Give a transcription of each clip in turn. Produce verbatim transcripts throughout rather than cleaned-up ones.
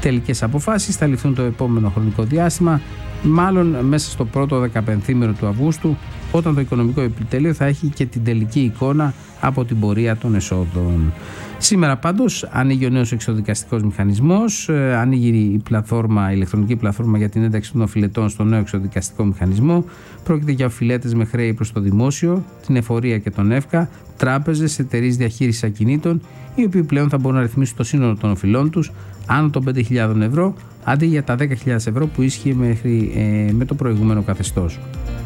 τελικές αποφάσεις θα ληφθούν το επόμενο χρονικό διάστημα, μάλλον μέσα στο πρώτο δεκαπενθήμερο του Αυγούστου, όταν το Οικονομικό Επιτελείο θα έχει και την τελική εικόνα από την πορεία των εσόδων. Σήμερα πάντως ανοίγει ο νέος εξοδικαστικός μηχανισμός, ε, ανοίγει η, πλατφόρμα, η ηλεκτρονική πλατφόρμα για την ένταξη των οφειλετών στο νέο εξοδικαστικό μηχανισμό. Πρόκειται για οφειλέτες με χρέη προς το δημόσιο, την εφορία και τον ΕΦΚΑ, τράπεζες, εταιρείες διαχείρισης ακινήτων, οι οποίοι πλέον θα μπορούν να ρυθμίσουν το σύνολο των οφειλών τους άνω των πέντε χιλιάδες ευρώ, αντί για τα δέκα χιλιάδες ευρώ που ίσχυε μέχρι, ε, με το προηγούμενο καθεστώς.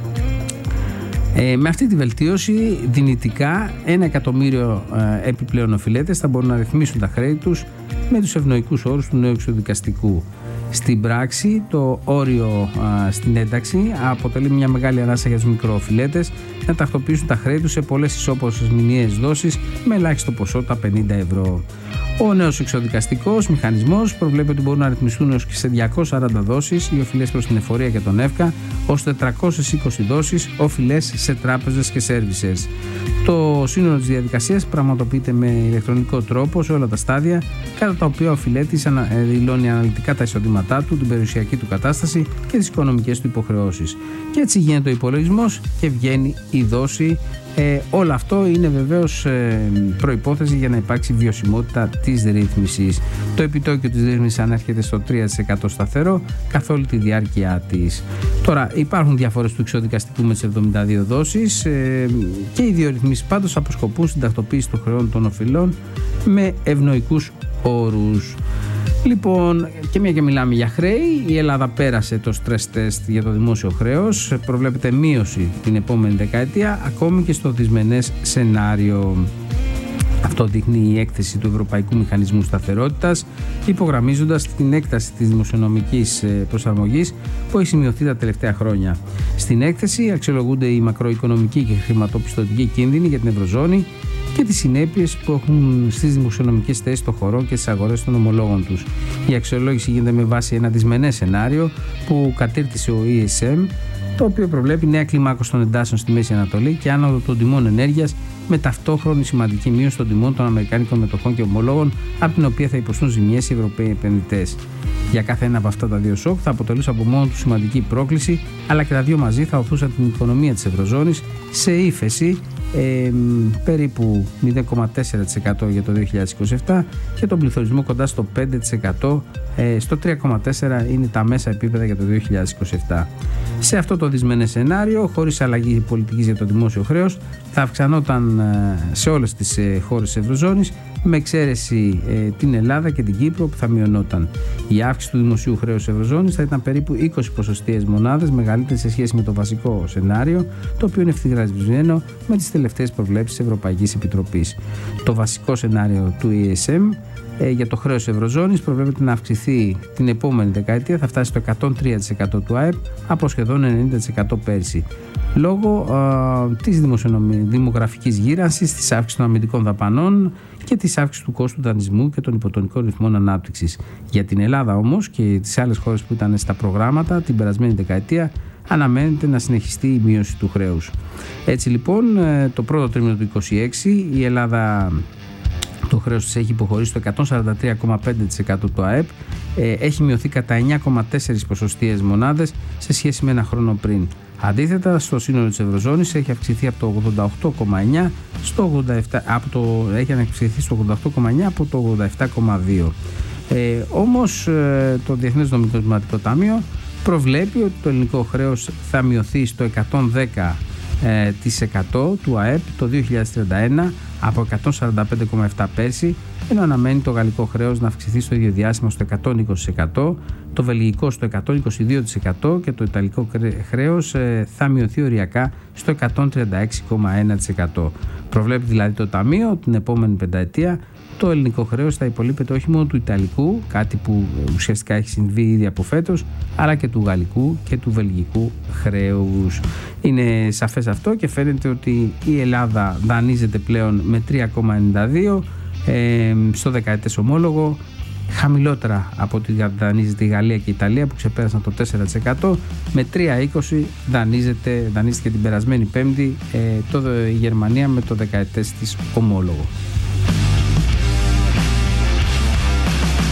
Ε, με αυτή τη βελτίωση, δυνητικά ένα εκατομμύριο ε, επιπλέον οφειλέτες θα μπορούν να ρυθμίσουν τα χρέη τους με τους ευνοϊκούς όρους του νέου εξοδικαστικού. Στην πράξη, το όριο α, στην ένταξη αποτελεί μια μεγάλη ανάσα για τους μικροοφειλέτες να τακτοποιήσουν τα χρέη τους σε πολλές ισόποσες μηνιαίες δόσεις με ελάχιστο ποσό τα πενήντα ευρώ. Ο νέος εξοδικαστικός μηχανισμός προβλέπει ότι μπορούν να ρυθμιστούν έως και σε διακόσιες σαράντα δόσεις οι οφειλές προς την εφορία και τον ΕΦΚΑ, ως τετρακόσιες είκοσι δόσεις οφειλές σε τράπεζες και σέρβισες. Το σύνολο της διαδικασίας πραγματοποιείται με ηλεκτρονικό τρόπο σε όλα τα στάδια, κατά τα οποία ο οφειλέτης δηλώνει αναλυτικά τα εισοδήματά του, την περιουσιακή του κατάσταση και τις οικονομικές του υποχρεώσεις. Και έτσι γίνεται ο υπολογισμός και βγαίνει η δόση. Ε, όλο αυτό είναι βεβαίως ε, προϋπόθεση για να υπάρξει βιωσιμότητα της ρύθμισης. Το επιτόκιο της ρύθμισης ανέρχεται στο τρία τοις εκατό σταθερό καθ' όλη τη διάρκεια της. Τώρα, υπάρχουν διαφορές του εξοδικαστικού με τις εβδομήντα δύο δόσεις ε, και οι δύο ρυθμίσεις πάντως αποσκοπούν στην τακτοποίηση των χρεών των οφειλών με ευνοϊκούς όρους. Λοιπόν, και μια και μιλάμε για χρέη, η Ελλάδα πέρασε το stress test για το δημόσιο χρέος. Προβλέπεται μείωση την επόμενη δεκαετία, ακόμη και στο δυσμενές σενάριο. Αυτό δείχνει η έκθεση του Ευρωπαϊκού Μηχανισμού Σταθερότητας, υπογραμμίζοντας την έκταση της δημοσιονομικής προσαρμογής που έχει σημειωθεί τα τελευταία χρόνια. Στην έκθεση αξιολογούνται οι μακροοικονομικοί και χρηματοπιστωτικοί κίνδυνοι για την Ευρωζώνη και τις συνέπειες που έχουν στις δημοσιονομικές θέσεις των χωρών και στις αγορές των ομολόγων τους. Η αξιολόγηση γίνεται με βάση ένα δυσμενές σενάριο που κατήρτισε ο ι ες εμ, το οποίο προβλέπει νέα κλιμάκωση των εντάσεων στη Μέση Ανατολή και άνοδο των τιμών ενέργειας, με ταυτόχρονη σημαντική μείωση των τιμών των αμερικάνικων μετοχών και ομολόγων, από την οποία θα υποστούν ζημιές οι Ευρωπαίοι επενδυτές. Για κάθε ένα από αυτά τα δύο σοκ θα αποτελούσε από μόνο του σημαντική πρόκληση, αλλά και τα δύο μαζί θα οθούσαν την οικονομία της Ευρωζώνης σε ύφεση ε, περίπου μηδέν κόμμα τέσσερα τοις εκατό για το δύο χιλιάδες είκοσι επτά και τον πληθωρισμό κοντά στο πέντε τοις εκατό, ε, στο τρία κόμμα τέσσερα τοις εκατό είναι τα μέσα επίπεδα για το δύο χιλιάδες είκοσι επτά. Σε αυτό το δυσμενές σενάριο, χωρίς αλλαγή πολιτικής για το δημόσιο χρέος, θα αυξανόταν ε, σε όλες τις ε, χώρες της Ευρωζώνης, με εξαίρεση ε, την Ελλάδα και την Κύπρο που θα μειωνόταν. Η αύξηση του δημοσίου χρέους της Ευρωζώνης θα ήταν περίπου είκοσι ποσοστιαίες μονάδες, μεγαλύτερη σε σχέση με το βασικό σενάριο, το οποίο είναι ευθυγραμμισμένο με τις τελευταίες προβλέψεις της Ευρωπαϊκής Επιτροπής. Το βασικό σενάριο του ι ες εμ ε, για το χρέος της Ευρωζώνης προβλέπεται να αυξηθεί την επόμενη δεκαετία, θα φτάσει στο εκατόν τρία τοις εκατό του ΑΕΠ από σχεδόν ενενήντα τοις εκατό πέρσι. Λόγω ε, της δημογραφικής γύρανσης, της αύξησης των αμυντικών δαπανών και της αύξησης του κόστου δανεισμού και των υποτονικών ρυθμών ανάπτυξης. Για την Ελλάδα όμως και τις άλλες χώρες που ήταν στα προγράμματα την περασμένη δεκαετία, αναμένεται να συνεχιστεί η μείωση του χρέους. Έτσι λοιπόν, το πρώτο τρίμηνο του είκοσι έξι η Ελλάδα, το χρέος της έχει υποχωρήσει στο εκατόν σαράντα τρία κόμμα πέντε τοις εκατό του ΑΕΠ, ε, έχει μειωθεί κατά εννιά κόμμα τέσσερα ποσοστιαίες μονάδες σε σχέση με ένα χρόνο πριν. Αντίθετα, στο σύνολο της Ευρωζώνης έχει αυξηθεί από το ογδόντα οκτώ κόμμα εννέα στο ογδόντα επτά, από το, έχει αυξηθεί στο ογδόντα οκτώ κόμμα εννέα από το ογδόντα επτά κόμμα δύο. Ε, όμως ε, το Διεθνές Νομισματικό Ταμείο προβλέπει ότι το ελληνικό χρέος θα μειωθεί στο εκατόν δέκα τοις εκατό του ΑΕΠ το δύο χιλιάδες τριάντα ένα από εκατόν σαράντα πέντε κόμμα επτά πέρσι, ενώ αναμένει το γαλλικό χρέος να αυξηθεί στο ίδιο διάστημα στο εκατόν είκοσι τοις εκατό, το βελγικό στο εκατόν είκοσι δύο τοις εκατό και το ιταλικό χρέος θα μειωθεί οριακά στο εκατόν τριάντα έξι κόμμα ένα τοις εκατό. Προβλέπει δηλαδή το Ταμείο την επόμενη πενταετία το ελληνικό χρέος θα υπολείπεται όχι μόνο του ιταλικού, κάτι που ουσιαστικά έχει συμβεί ήδη από φέτος, αλλά και του γαλλικού και του βελγικού χρέους. Είναι σαφές αυτό και φαίνεται ότι η Ελλάδα δανείζεται πλέον με τρία κόμμα ενενήντα δύο ε, στο δεκαετές ομόλογο, χαμηλότερα από ότι δανείζεται η Γαλλία και η Ιταλία που ξεπέρασαν το τέσσερα τοις εκατό, με τρία κόμμα είκοσι δανείζεται, δανείστηκε την περασμένη Πέμπτη ε, το, η Γερμανία με το δεκαετές της ομόλογο.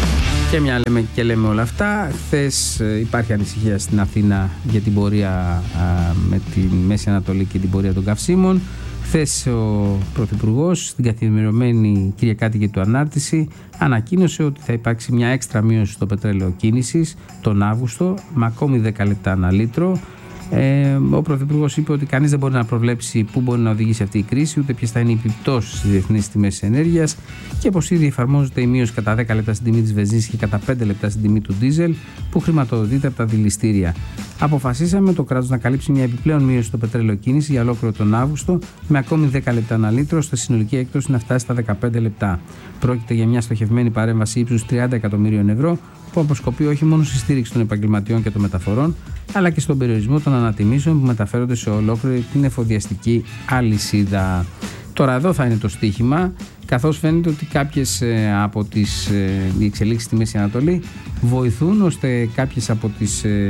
Και μια λέμε και λέμε όλα αυτά. Χθες υπάρχει ανησυχία στην Αθήνα για την πορεία α, με τη Μέση Ανατολή και την πορεία των καυσίμων. Χθες ο Πρωθυπουργός στην καθημερινή κυριακάτικη του ανάρτηση ανακοίνωσε ότι θα υπάρξει μια έξτρα μείωση στο πετρέλαιο κίνησης τον Αύγουστο με ακόμη δέκα λεπτά ανά λίτρο. Ε, ο Πρωθυπουργός είπε ότι κανείς δεν μπορεί να προβλέψει πού μπορεί να οδηγήσει αυτή η κρίση, ούτε ποιες θα είναι οι επιπτώσεις στις διεθνείς τιμές ενέργειας και πως ήδη εφαρμόζεται η μείωση κατά δέκα λεπτά στην τιμή της βενζίνης και κατά πέντε λεπτά στην τιμή του ντίζελ που χρηματοδοτείται από τα δηληστήρια. Αποφασίσαμε το κράτος να καλύψει μια επιπλέον μείωση στο πετρέλαιο κίνηση για ολόκληρο τον Αύγουστο με ακόμη δέκα λεπτά ανά λίτρο, ώστε συνολική έκπτωση να φτάσει στα δεκαπέντε λεπτά. Πρόκειται για μια στοχευμένη παρέμβαση ύψους τριάντα εκατομμυρίων ευρώ που αποσκοπεί όχι μόνο στη στήριξη των επαγγελματιών και των μεταφορών, αλλά και στον περιορισμό των ανατιμήσεων που μεταφέρονται σε ολόκληρη την εφοδιαστική αλυσίδα. Τώρα εδώ θα είναι το στοίχημα, καθώς φαίνεται ότι κάποιες ε, από τις ε, εξελίξεις στη Μέση Ανατολή βοηθούν ώστε κάποιες από τις ε,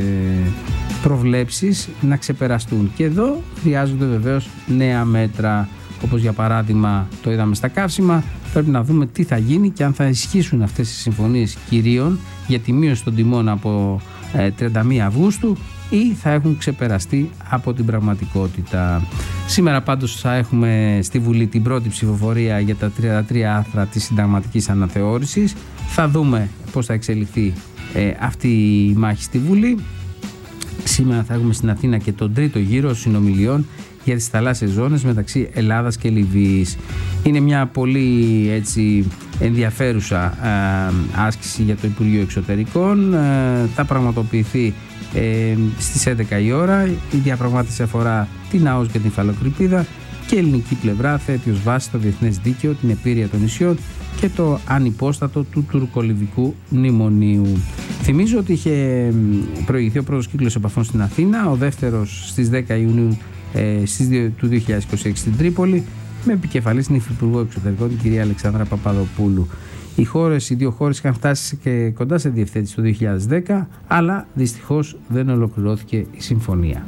προβλέψεις να ξεπεραστούν. Και εδώ χρειάζονται βεβαίως νέα μέτρα, όπως για παράδειγμα το είδαμε στα καύσιμα. Πρέπει να δούμε τι θα γίνει και αν θα ισχύσουν αυτές οι συμφωνίες κυρίων για τη μείωση των τιμών από ε, τριάντα μία Αυγούστου ή θα έχουν ξεπεραστεί από την πραγματικότητα. Σήμερα πάντως θα έχουμε στη Βουλή την πρώτη ψηφοφορία για τα τριάντα τρία άρθρα της συνταγματικής αναθεώρησης. Θα δούμε πώς θα εξελιχθεί ε, αυτή η μάχη στη Βουλή. Σήμερα θα έχουμε στην Αθήνα και τον τρίτο γύρο συνομιλιών για τις θαλάσσιες ζώνες μεταξύ Ελλάδας και Λιβύης. Είναι μια πολύ έτσι, ενδιαφέρουσα ε, άσκηση για το Υπουργείο Εξωτερικών. Ε, θα πραγματοποιηθεί ε, στις έντεκα η ώρα. Η διαπραγμάτευση αφορά την ΑΟΣ και την υφαλοκρηπίδα και η ελληνική πλευρά θέτει ως βάση το διεθνές δίκαιο, την επίρρεια των νησιών και το ανυπόστατο του τουρκολιβικού μνημονίου. Θυμίζω ότι είχε προηγηθεί ο πρώτος κύκλος επαφών στην Αθήνα, ο δεύτερος στις δέκα Ιουνίου ε, στις δύο, του δύο χιλιάδες είκοσι έξι στην Τρίπολη, με επικεφαλής την Υφυπουργό Εξωτερικών, την κυρία Αλεξάνδρα Παπαδοπούλου. Οι, χώρες, οι δύο χώρες είχαν φτάσει και κοντά σε διευθέτηση το δύο χιλιάδες δέκα, αλλά δυστυχώς δεν ολοκληρώθηκε η συμφωνία.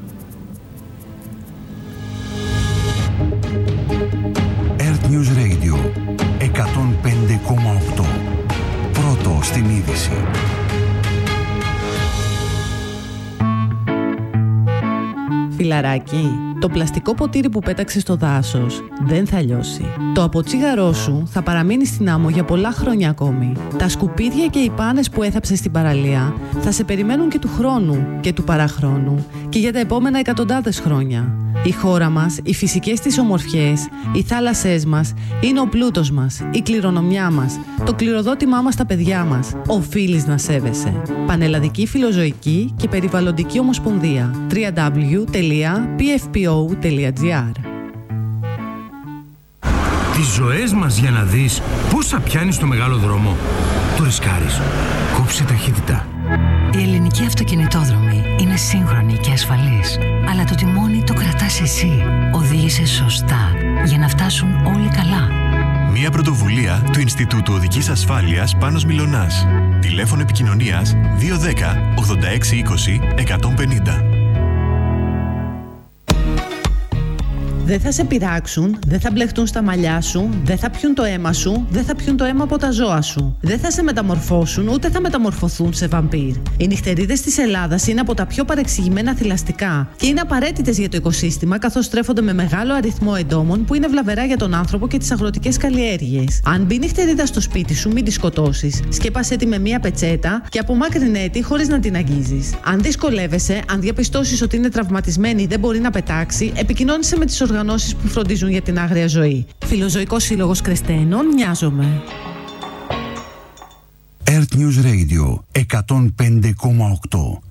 Earth News Radio εκατόν πέντε κόμμα οκτώ. Πρώτο στην είδηση. Φιλαράκι, το πλαστικό ποτήρι που πέταξε στο δάσος δεν θα λιώσει. Το αποτσίγαρό σου θα παραμείνει στην άμμο για πολλά χρόνια ακόμη. Τα σκουπίδια και οι πάνες που έθαψες στην παραλία θα σε περιμένουν και του χρόνου και του παραχρόνου και για τα επόμενα εκατοντάδες χρόνια. Η χώρα μας, οι φυσικές της ομορφιές, οι θάλασσές μας είναι ο πλούτος μας, η κληρονομιά μας, το κληροδότημά μας στα παιδιά μας. Οφείλεις να σέβεσαι. Πανελλαδική Φιλοζωική και Περιβαλλοντική Ομοσπονδία. double-u double-u double-u τελεία πι εφ πι ο τελεία τζι άρ. Τις ζωές μας για να δεις πόσα πιάνεις στο μεγάλο δρόμο. Το ρισκάρεις. Κόψε ταχύτητα. Η ελληνική αυτοκινητόδρομη είναι σύγχρονη και ασφαλής, αλλά το τιμόνι το κρατάς εσύ. Οδήγησε σωστά για να φτάσουν όλοι καλά. Μια πρωτοβουλία του Ινστιτούτου Οδικής Ασφάλειας Πάνος Μιλωνάς. Τηλέφωνο επικοινωνίας δύο ένα μηδέν ογδόντα έξι είκοσι εκατόν πενήντα. Δεν θα σε πειράξουν, δεν θα μπλεχτούν στα μαλλιά σου, δεν θα πιούν το αίμα σου, δεν θα πιούν το αίμα από τα ζώα σου. Δεν θα σε μεταμορφώσουν, ούτε θα μεταμορφωθούν σε βαμπύρ. Οι νυχτερίδες της Ελλάδας είναι από τα πιο παρεξηγημένα θηλαστικά και είναι απαραίτητες για το οικοσύστημα, καθώς στρέφονται με μεγάλο αριθμό εντόμων που είναι βλαβερά για τον άνθρωπο και τις αγροτικές καλλιέργειες. Αν μπει νυχτερίδα στο σπίτι σου, μην τη σκοτώσεις. Σκέπασέ τη με μία πετσέτα και απομάκρυνέ τη χωρίς να την αγγίζεις. Αν δυσκολεύεσαι, αν διαπιστώσεις ότι είναι τραυματισμένη ή δεν μπορεί να πετάξει, επικοινώνησε με τις οργανώσεις που φροντίζουν για την άγρια ζωή. Φιλοζωικός Σύλλογος Κρεσταίνων, μοιάζομαι. Earth News Radio εκατόν πέντε κόμμα οκτώ.